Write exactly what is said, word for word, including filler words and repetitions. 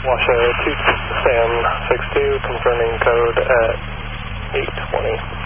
Washoe two Sam six two, confirming code at eight twenty.